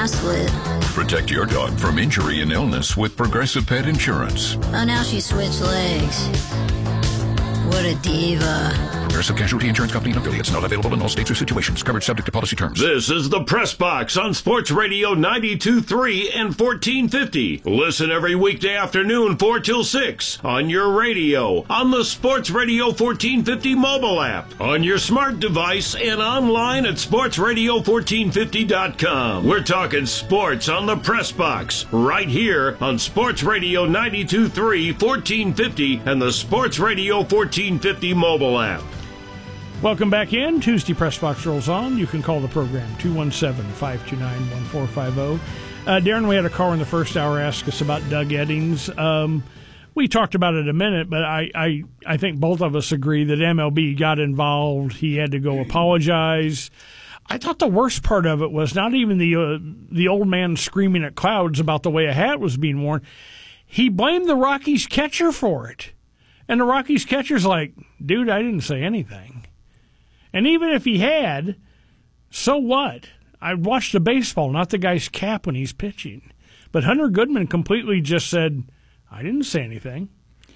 slip. Protect your dog from injury and illness with Progressive Pet Insurance. Oh, now she switched legs. What a diva. Progressive Casualty Insurance Company and affiliates. Not available in all states or situations. Coverage subject to policy terms. This is the Press Box on Sports Radio 92.3 and 1450. Listen every weekday afternoon 4 till 6 on your radio, on the Sports Radio 1450 mobile app, on your smart device, and online at sportsradio1450.com. We're talking sports on the Press Box right here on Sports Radio 92.3, 1450, and the Sports Radio 1450 mobile app. Welcome back in. Tuesday Press Box rolls on. You can call the program, 217-529-1450. Darren, we had a caller in the first hour ask us about Doug Eddings. We talked about it a minute, but I think both of us agree that MLB got involved. He had to go apologize. I thought the worst part of it was not even the old man screaming at clouds about the way a hat was being worn. He blamed the Rockies catcher for it. And the Rockies catcher's like, dude, I didn't say anything. And even if he had, so what? I watched the baseball, not the guy's cap when he's pitching. But Hunter Goodman completely just said, I didn't say anything.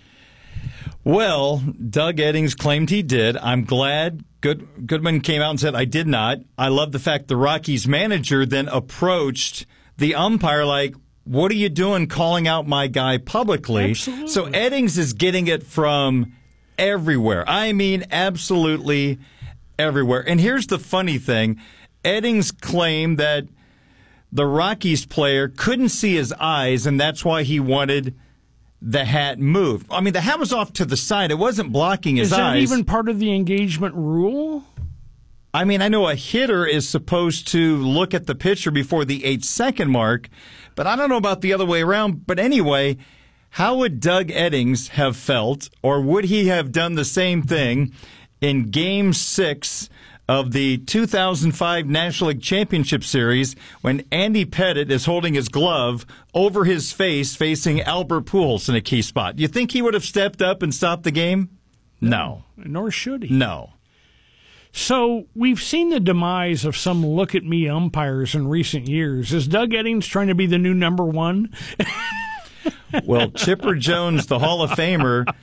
Well, Doug Eddings claimed he did. I'm glad Goodman came out and said, I did not. I love the fact the Rockies manager then approached the umpire like, what are you doing calling out my guy publicly? Absolutely. So Eddings is getting it from everywhere. I mean, absolutely everywhere. And here's the funny thing. Eddings claimed that the Rockies player couldn't see his eyes, and that's why he wanted the hat moved. I mean, the hat was off to the side. It wasn't blocking his eyes. Is that even part of the engagement rule? I mean, I know a hitter is supposed to look at the pitcher before the 8-second mark, but I don't know about the other way around. But anyway, how would Doug Eddings have felt, or would he have done the same thing in Game 6 of the 2005 National League Championship Series when Andy Pettitte is holding his glove over his face facing Albert Pujols in a key spot? You think he would have stepped up and stopped the game? No. Nor should he. No. So we've seen the demise of some look-at-me umpires in recent years. Is Doug Eddings trying to be the new number one? Well, Chipper Jones, the Hall of Famer,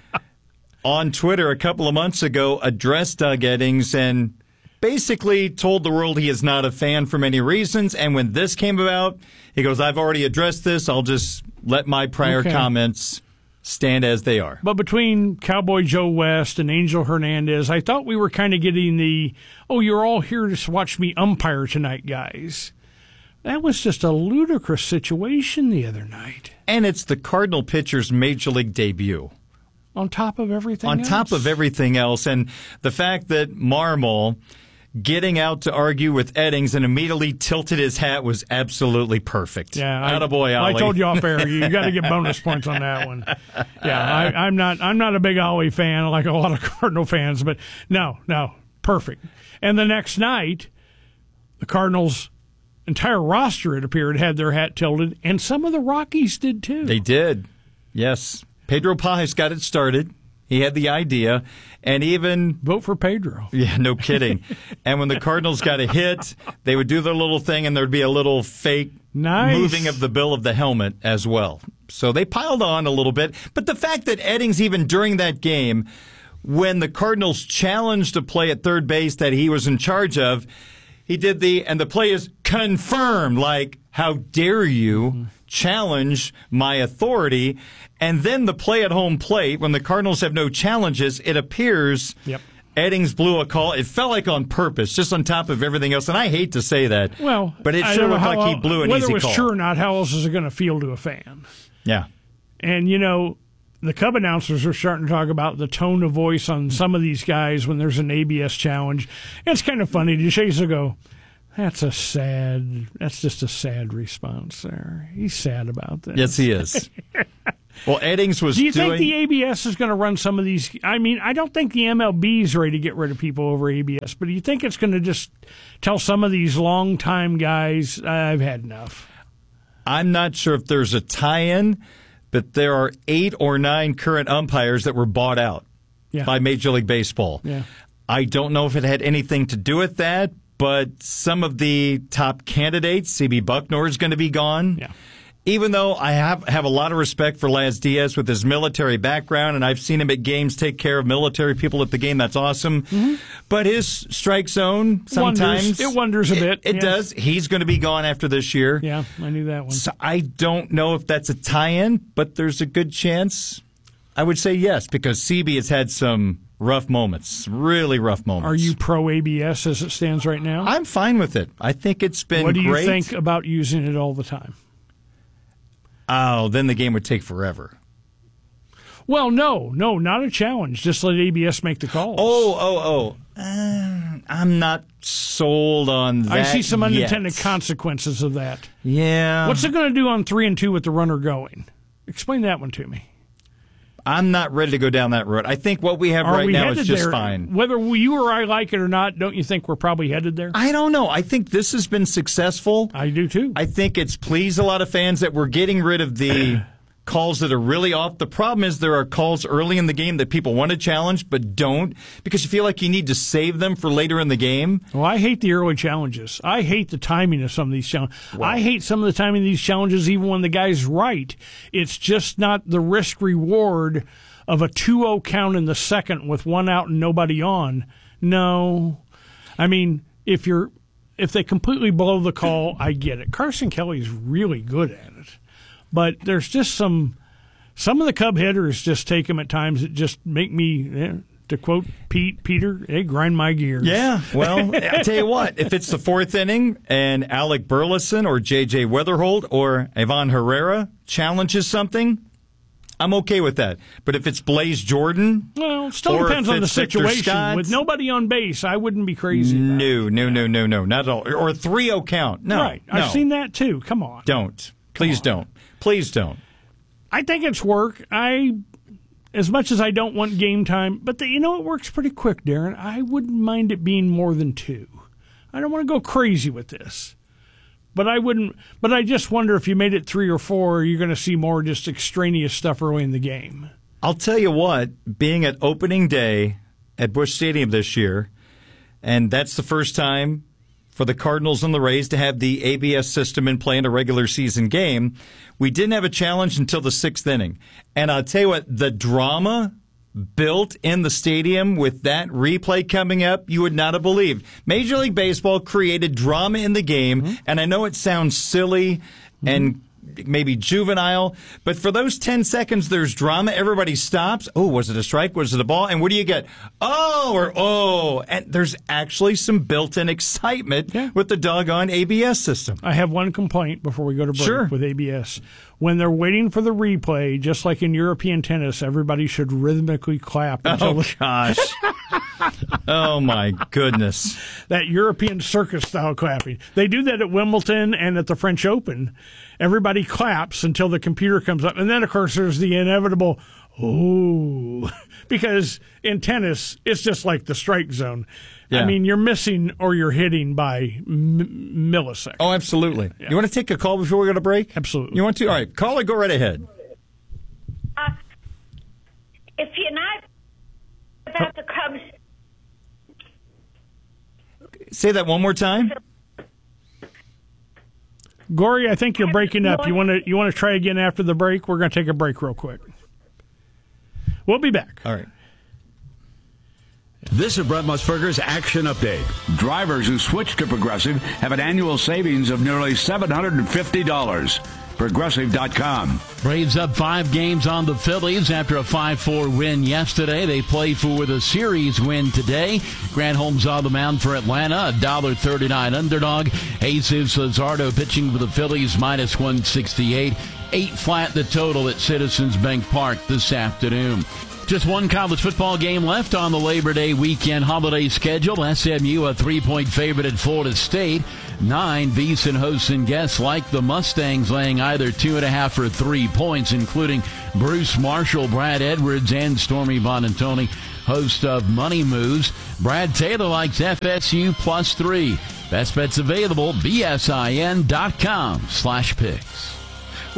on Twitter a couple of months ago addressed Doug Eddings and basically told the world he is not a fan for many reasons. And when this came about, he goes, I've already addressed this. I'll just let my prior comments stand as they are. But between Cowboy Joe West and Angel Hernandez, I thought we were kind of getting the, oh, you're all here to watch me umpire tonight, guys. That was just a ludicrous situation the other night. And it's the Cardinal pitcher's major league debut. On top of everything else? On top of everything else. And the fact that Marmol getting out to argue with Eddings and immediately tilted his hat was absolutely perfect. Yeah, attaboy, Ollie. I told you off air. You got to get bonus points on that one. Yeah, I'm not a big Ollie fan like a lot of Cardinal fans, but no, perfect. And the next night, the Cardinals' entire roster, it appeared, had their hat tilted, and some of the Rockies did too. They did, yes. Pedro Pajes got it started. He had the idea, and even... Vote for Pedro. Yeah, no kidding. And when the Cardinals got a hit, they would do their little thing, and there'd be a little fake moving of the bill of the helmet as well. So they piled on a little bit. But the fact that Eddings, even during that game, when the Cardinals challenged a play at third base that he was in charge of, he did and the play is confirmed, like, how dare you challenge my authority? And then the play at home plate, when the Cardinals have no challenges, it appears Eddings blew a call. It felt like on purpose, just on top of everything else. And I hate to say that, but it sure looked like he blew an easy call. Whether it was true or not, how else is it going to feel to a fan? Yeah. And, the Cub announcers are starting to talk about the tone of voice on some of these guys when there's an ABS challenge. And it's kind of funny. DeShays will go, that's just a sad response there. He's sad about that. Yes, he is. Well, Eddings was doing... Do you think the ABS is going to run some of these... I mean, I don't think the MLB is ready to get rid of people over ABS, but do you think it's going to just tell some of these long-time guys, I've had enough? I'm not sure if there's a tie-in, but there are 8 or 9 current umpires that were bought out by Major League Baseball. Yeah. I don't know if it had anything to do with that, but some of the top candidates, CB Bucknor is going to be gone. Yeah. Even though I have a lot of respect for Laz Diaz with his military background, and I've seen him at games take care of military people at the game, that's awesome. Mm-hmm. But his strike zone sometimes... It wonders a bit. It does. He's going to be gone after this year. Yeah, I knew that one. So I don't know if that's a tie-in, but there's a good chance. I would say yes, because CB has had some rough moments, really rough moments. Are you pro-ABS as it stands right now? I'm fine with it. I think it's been great. What do you think about using it all the time? Oh, then the game would take forever. Well, no, not a challenge. Just let ABS make the calls. I'm not sold on that. I see some unintended yet. consequences of that. Yeah. What's it going to do on 3-2 with the runner going? Explain that one to me. I'm not ready to go down that road. I think what we have right now is just fine. Whether you or I like it or not, don't you think we're probably headed there? I don't know. I think this has been successful. I do too. I think it's pleased a lot of fans that we're getting rid of the calls that are really off. The problem is there are calls early in the game that people want to challenge but don't because you feel like you need to save them for later in the game. Well, I hate the early challenges. I hate the timing of some of these challenges. I hate some of the timing of these challenges even when the guy's right. It's just not the risk-reward of a 2-0 count in the second with one out and nobody on. No. I mean, if they completely blow the call, I get it. Carson Kelly's really good at it. But there's just some of the Cub hitters just take them at times that just make me, to quote Peter, they grind my gears. Yeah, well, I tell you what, if it's the fourth inning and Alec Burleson or J.J. Weatherholt or Ivan Herrera challenges something, I'm okay with that. But if it's Blaze Jordan, well, it still depends on the situation. Scott, with nobody on base, I wouldn't be crazy about it. No, not at all. Or a 3-0 count. No, right. No. I've seen that too. Come on. Don't. Please don't. Please don't. I think it's work. As much as I don't want game time, but it works pretty quick, Darren. I wouldn't mind it being more than 2. I don't want to go crazy with this. But I wouldn't. But I just wonder if you made it 3 or 4, you're going to see more just extraneous stuff early in the game. I'll tell you what, being at opening day at Busch Stadium this year, and that's the first time for the Cardinals and the Rays to have the ABS system in play in a regular season game. We didn't have a challenge until the 6th inning. And I'll tell you what, the drama built in the stadium with that replay coming up, you would not have believed. Major League Baseball created drama in the game, and I know it sounds silly and maybe juvenile, but for those 10 seconds there's drama. Everybody stops. Oh, was it a strike? Was it a ball? And what do you get? Oh, and there's actually some built-in excitement with the doggone ABS system. I have one complaint before we go to break with ABS. When they're waiting for the replay, just like in European tennis, everybody should rhythmically clap. Gosh. Oh, my goodness. That European circus-style clapping. They do that at Wimbledon and at the French Open. Everybody claps until the computer comes up. And then, of course, there's the inevitable, oh, because in tennis, it's just like the strike zone. Yeah. I mean, you're missing or you're hitting by milliseconds. Oh, absolutely. Yeah. You want to take a call before we go to break? Absolutely. You want to? All right, caller, go right ahead. If you're not about the Cubs... Say that one more time. Gory, I think you're breaking up. You want to try again after the break? We're going to take a break real quick. We'll be back. All right. This is Brett Musburger's Action Update. Drivers who switch to Progressive have an annual savings of nearly $750. Progressive.com. Braves up 5 games on the Phillies after a 5-4 win yesterday. They play for the series win today. Grant Holmes on the mound for Atlanta, $1.39 underdog. Jesus Luzardo pitching for the Phillies, minus 168. 8 flat the total at Citizens Bank Park this afternoon. Just one college football game left on the Labor Day weekend holiday schedule. SMU a 3-point favorite at Florida State. 9 VEASAN hosts and guests like the Mustangs, laying either 2.5 or 3 points, including Bruce Marshall, Brad Edwards, and Stormy Bonantoni, host of Money Moves. Brad Taylor likes FSU +3. Best bets available, bsin.com/picks.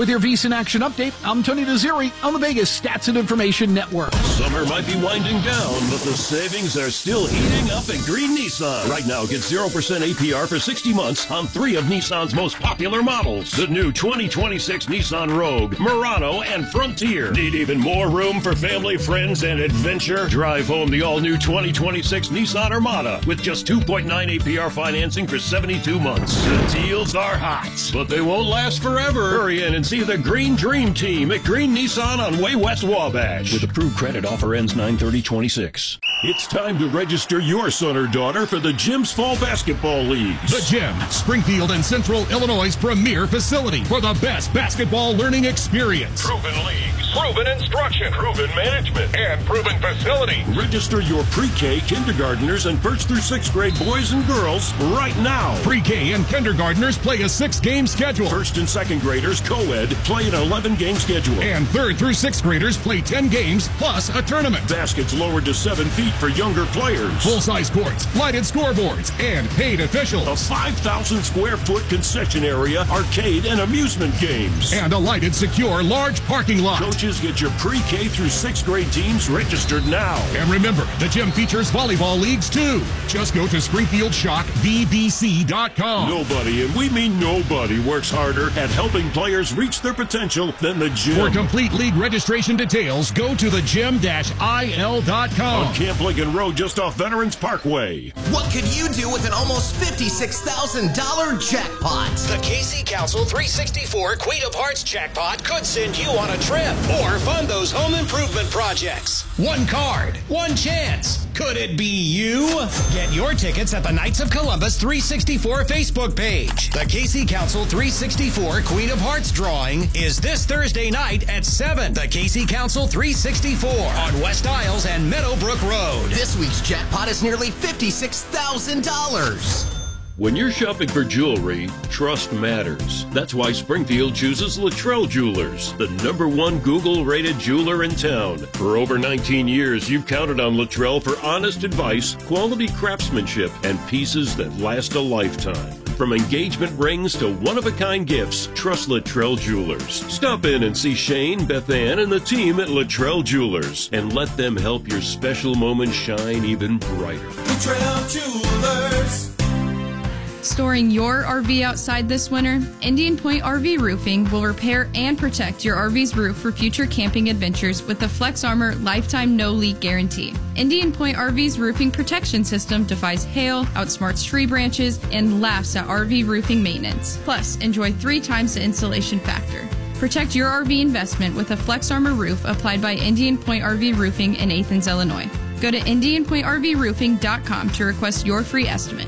With your VSiN Action Update, I'm Tony Desiri on the Vegas Stats and Information Network. Summer might be winding down, but the savings are still heating up at Green Nissan. Right now, get 0% APR for 60 months on 3 of Nissan's most popular models. The new 2026 Nissan Rogue, Murano, and Frontier. Need even more room for family, friends, and adventure? Drive home the all-new 2026 Nissan Armada with just 2.9 APR financing for 72 months. The deals are hot, but they won't last forever. Hurry in and see the Green Dream Team at Green Nissan on Way West Wabash. With approved credit, offer ends 9/30/26. It's time to register your son or daughter for the Gym's Fall Basketball Leagues. The Gym, Springfield and Central Illinois' premier facility for the best basketball learning experience. Proven leagues, proven instruction, proven management, and proven facility. Register your pre-K, kindergartners, and 1st through 6th grade boys and girls right now. Pre-K and kindergartners play a 6-game schedule. 1st and 2nd graders, co-ed, play an 11-game schedule. And 3rd through 6th graders play 10 games plus a tournament. Baskets lowered to 7 feet for younger players. Full-size courts, lighted scoreboards, and paid officials. A 5,000 square foot concession area, arcade, and amusement games. And a lighted, secure, large parking lot. Coaches, get your pre-K through 6th grade teams registered now. And remember, the gym features volleyball leagues too. Just go to SpringfieldShockVBC.com. Nobody, and we mean nobody, works harder at helping players reach their potential than the gym. For complete league registration details, go to thegym-il.com. On Camp Lincoln Road, just off Veterans Parkway. What could you do with an almost $56,000 jackpot? The KC Council 364 Queen of Hearts jackpot could send you on a trip or fund those home improvement projects. One card, one chance. Could it be you? Get your tickets at the Knights of Columbus 364 Facebook page. The KC Council 364 Queen of Hearts drawing is this Thursday night at 7. The KC Council 364 on West Isles and Meadowbrook Road. This week's jackpot is nearly $56,000. When you're shopping for jewelry, trust matters. That's why Springfield chooses Luttrell Jewelers, the #1 Google-rated jeweler in town. For over 19 years, you've counted on Luttrell for honest advice, quality craftsmanship, and pieces that last a lifetime. From engagement rings to one-of-a-kind gifts, trust Luttrell Jewelers. Stop in and see Shane, Beth Ann, and the team at Luttrell Jewelers, and let them help your special moment shine even brighter. Luttrell Jewelers. Storing your RV outside this winter? Indian Point RV Roofing will repair and protect your RV's roof for future camping adventures with the Flex Armor Lifetime No Leak Guarantee. Indian Point RV's roofing protection system defies hail, outsmarts tree branches, and laughs at RV roofing maintenance. Plus, enjoy 3 times the insulation factor. Protect your RV investment with a Flex Armor roof applied by Indian Point RV Roofing in Athens, Illinois. Go to IndianPointRVRoofing.com to request your free estimate.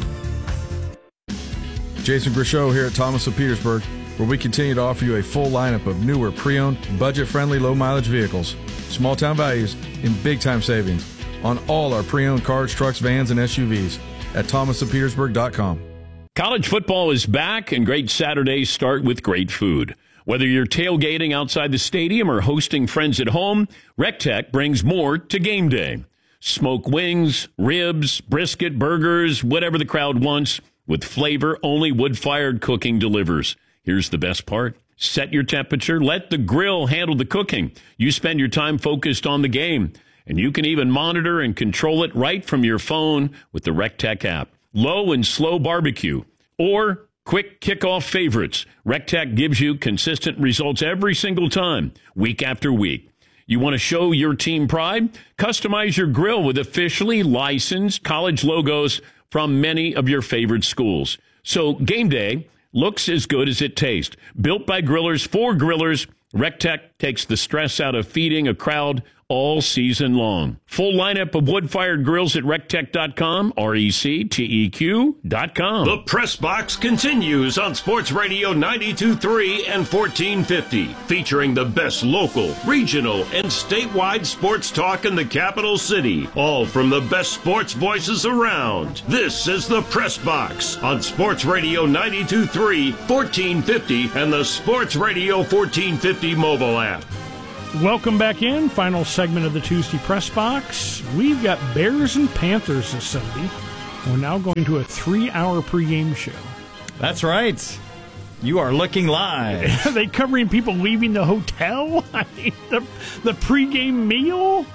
Jason Grishow here at Thomas of Petersburg, where we continue to offer you a full lineup of newer, pre-owned, budget-friendly, low-mileage vehicles, small-town values, and big-time savings on all our pre-owned cars, trucks, vans, and SUVs at thomasofpetersburg.com. College football is back, and great Saturdays start with great food. Whether you're tailgating outside the stadium or hosting friends at home, RecTech brings more to game day. Smoke wings, ribs, brisket, burgers, whatever the crowd wants, with flavor only wood-fired cooking delivers. Here's the best part. Set your temperature. Let the grill handle the cooking. You spend your time focused on the game. And you can even monitor and control it right from your phone with the RecTech app. Low and slow barbecue or quick kickoff favorites. RecTech gives you consistent results every single time, week after week. You want to show your team pride? Customize your grill with officially licensed college logos from many of your favorite schools. So game day looks as good as it tastes. Built by grillers for grillers, RecTech takes the stress out of feeding a crowd all season long. Full lineup of wood-fired grills at rectech.com, RECTEQ.com. The Press Box continues on Sports Radio 92.3 and 1450, featuring the best local, regional, and statewide sports talk in the capital city, all from the best sports voices around. This is the Press Box on Sports Radio 92.3, 1450, and the Sports Radio 1450 mobile app. Welcome back in. Final segment of the Tuesday Press Box. We've got Bears and Panthers this Sunday. We're now going to a 3-hour pregame show. That's right. You are looking live. Are they covering people leaving the hotel? I mean, the pregame meal?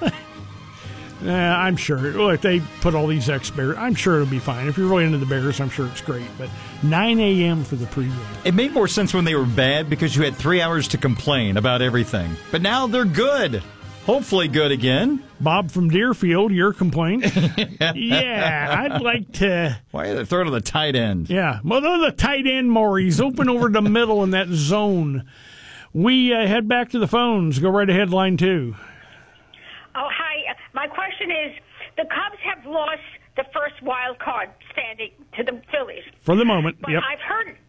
I'm sure. Look, they put all these ex-Bears. I'm sure it'll be fine. If you're really into the Bears, I'm sure it's great. But 9 a.m. for the pregame. It made more sense when they were bad because you had 3 hours to complain about everything. But now they're good. Hopefully good again. Bob from Deerfield, your complaint. Yeah, I'd like to... Why are they throwing to the tight end? Yeah, well, they're the tight end more. He's open over the middle in that zone. We head back to the phones. Go right ahead, line 2. Oh, hi. My question is, the Cubs have lost the first wild card standing to the Phillies. For the moment, but yep. I've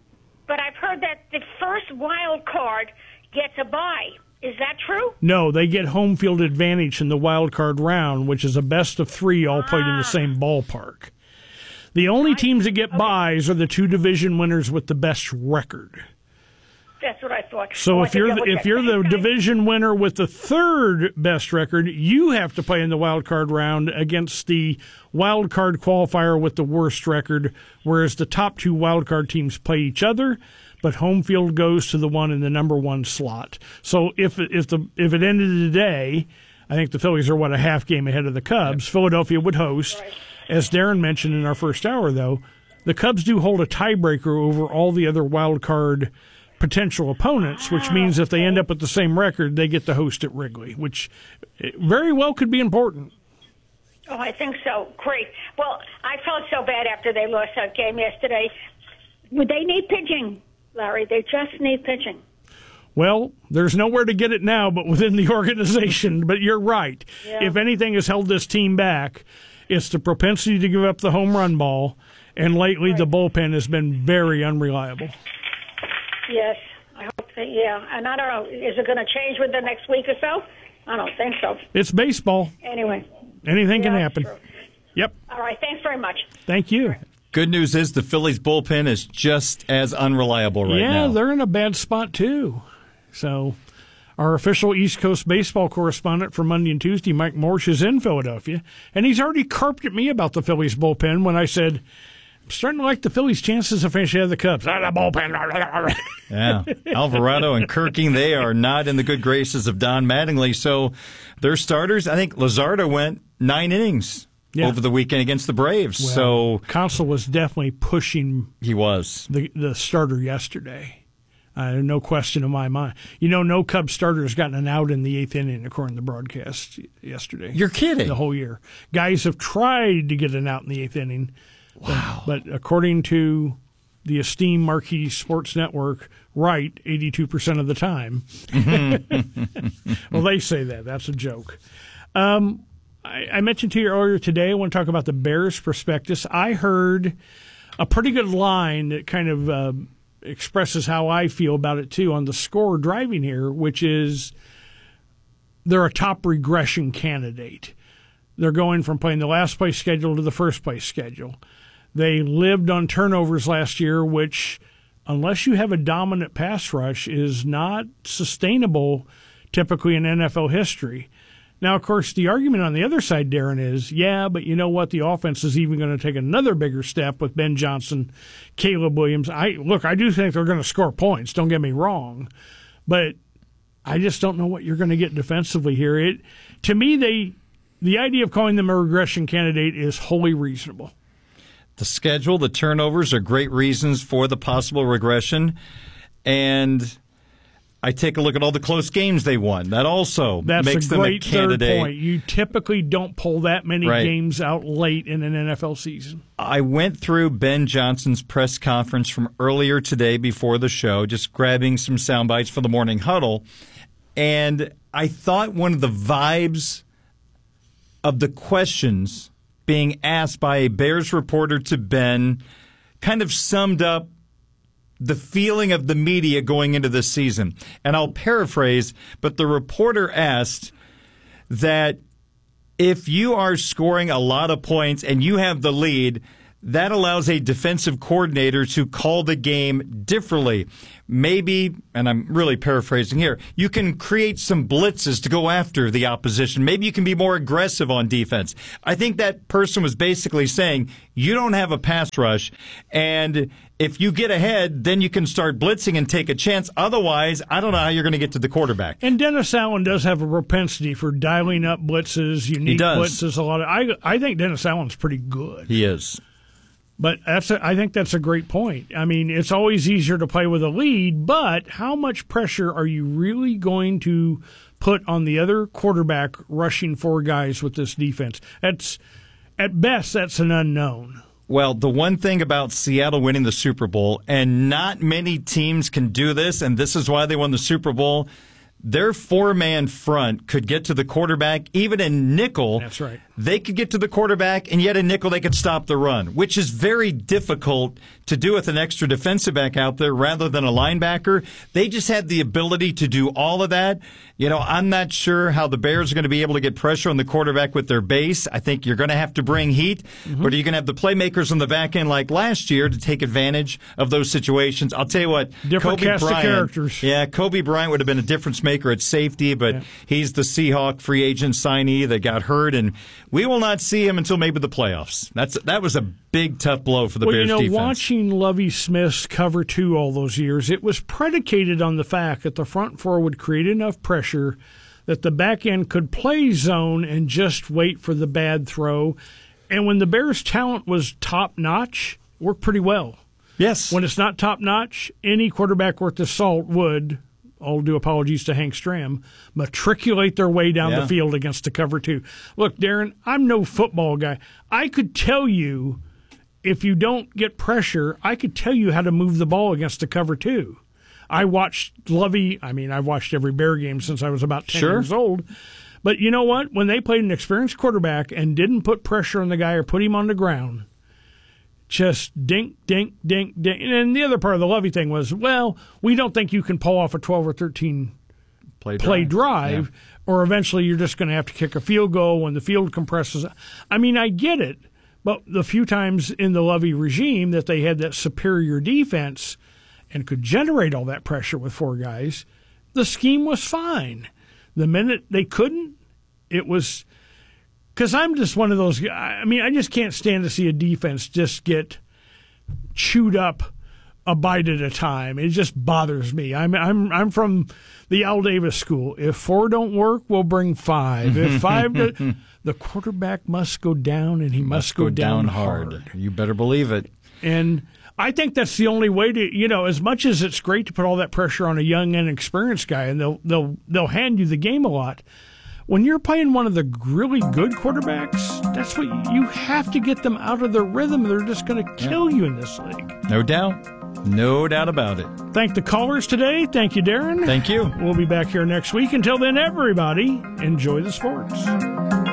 heard that the first wild card gets a bye. Is that true? No, they get home field advantage in the wild card round, which is a best of 3 all played in the same ballpark. The only teams that get byes are the 2 division winners with the best record. That's what I thought. So if you're the division winner with the 3rd best record, you have to play in the wild card round against the wild card qualifier with the worst record, whereas the top 2 wild card teams play each other. But home field goes to the one in the number 1 slot. So if it ended today, I think the Phillies are, a half game ahead of the Cubs. Yep. Philadelphia would host. Right. As Darren mentioned in our first hour, though, the Cubs do hold a tiebreaker over all the other wild card potential opponents, which means if they end up with the same record, they get to host at Wrigley, which very well could be important. Oh, I think so. Great. Well, I felt so bad after they lost that game yesterday. Would they need pitching? Larry, they just need pitching. Well, there's nowhere to get it now but within the organization. But you're right. Yeah. If anything has held this team back, it's the propensity to give up the home run ball. And lately, the bullpen has been very unreliable. Yes, I hope that, yeah. And I don't know, is it going to change within the next week or so? I don't think so. It's baseball. Anyway. Anything can happen. True. Yep. All right, thanks very much. Thank you. Good news is the Phillies bullpen is just as unreliable right now. Yeah, they're in a bad spot, too. So our official East Coast baseball correspondent for Monday and Tuesday, Mike Morsch, is in Philadelphia, and he's already carped at me about the Phillies bullpen when I said, I'm starting to like the Phillies' chances of finishing out of the Cubs. The bullpen. Yeah, Alvarado and Kirking, they are not in the good graces of Don Mattingly. So their starters, I think Luzardo went 9 innings. Yeah. Over the weekend against the Braves. Well, so Counsell was definitely pushing. He was the starter yesterday. No question in my mind. No Cubs starter has gotten an out in the 8th inning, according to the broadcast yesterday. You're kidding. The whole year. Guys have tried to get an out in the 8th inning. Wow. But according to the esteemed Marquee Sports Network, right 82% of the time. Well, they say that. That's a joke. I mentioned to you earlier today, I want to talk about the Bears prospectus. I heard a pretty good line that kind of expresses how I feel about it, too, on the score driving here, which is they're a top regression candidate. They're going from playing the last place schedule to the first place schedule. They lived on turnovers last year, which, unless you have a dominant pass rush, is not sustainable typically in NFL history. Now, of course, the argument on the other side, Darren, is, yeah, but you know what? The offense is even going to take another bigger step with Ben Johnson, Caleb Williams. I do think they're going to score points. Don't get me wrong. But I just don't know what you're going to get defensively here. To me, the idea of calling them a regression candidate is wholly reasonable. The schedule, the turnovers are great reasons for the possible regression. And I take a look at all the close games they won. That also makes them a candidate. That's a great third point. You typically don't pull that many games out late in an NFL season. I went through Ben Johnson's press conference from earlier today before the show, just grabbing some sound bites for the morning huddle, and I thought one of the vibes of the questions being asked by a Bears reporter to Ben kind of summed up the feeling of the media going into this season. And I'll paraphrase, but the reporter asked that if you are scoring a lot of points and you have the lead, that allows a defensive coordinator to call the game differently. Maybe, and I'm really paraphrasing here, you can create some blitzes to go after the opposition. Maybe you can be more aggressive on defense. I think that person was basically saying, you don't have a pass rush, and if you get ahead, then you can start blitzing and take a chance. Otherwise, I don't know how you're going to get to the quarterback. And Dennis Allen does have a propensity for dialing up blitzes, unique blitzes. I think Dennis Allen's pretty good. He is. But I think that's a great point. I mean, it's always easier to play with a lead, but how much pressure are you really going to put on the other quarterback rushing 4 guys with this defense? At best, that's an unknown. Well, the one thing about Seattle winning the Super Bowl, and not many teams can do this, and this is why they won the Super Bowl, their 4-man front could get to the quarterback, even in nickel. That's right. They could get to the quarterback, and yet in nickel they could stop the run, which is very difficult to do with an extra defensive back out there rather than a linebacker. They just had the ability to do all of that. You know, I'm not sure how the Bears are going to be able to get pressure on the quarterback with their base. I think you're going to have to bring heat, but are you going to have the playmakers on the back end like last year to take advantage of those situations? I'll tell you what, different cast of characters. Yeah, Kobe Bryant would have been a difference maker at safety, but he's the Seahawk free agent signee that got hurt, and we will not see him until maybe the playoffs. That was a big, tough blow for the Bears defense. Watching Lovie Smith's cover 2 all those years, it was predicated on the fact that the front 4 would create enough pressure that the back end could play zone and just wait for the bad throw. And when the Bears' talent was top-notch, worked pretty well. Yes. When it's not top-notch, any quarterback worth the salt would, all due apologies to Hank Stram, matriculate their way down the field against the cover 2. Look, Darren, I'm no football guy. I could tell you, if you don't get pressure, I could tell you how to move the ball against the cover 2. I watched Lovie. I mean, I've watched every Bear game since I was about 10 years old. But you know what? When they played an experienced quarterback and didn't put pressure on the guy or put him on the ground, just dink, dink, dink, dink. And the other part of the Lovie thing was, well, we don't think you can pull off a 12 or 13 play drive, or eventually you're just going to have to kick a field goal when the field compresses. I mean, I get it. But the few times in the Lovie regime that they had that superior defense and could generate all that pressure with 4 guys, the scheme was fine. The minute they couldn't, it was – because I'm just one of those – I mean, I just can't stand to see a defense just get chewed up a bite at a time. It just bothers me. I'm from the Al Davis school. If 4 don't work, we'll bring 5. If 5 the quarterback must go down, and he must go down hard. You better believe it. And I think that's the only way to, you know, as much as it's great to put all that pressure on a young and experienced guy, and they'll hand you the game a lot. When you're playing one of the really good quarterbacks, that's what you have to get them out of their rhythm. They're just going to kill you in this league. No doubt. No doubt about it. Thank the callers today. Thank you, Darren. Thank you. We'll be back here next week. Until then, everybody, enjoy the sports.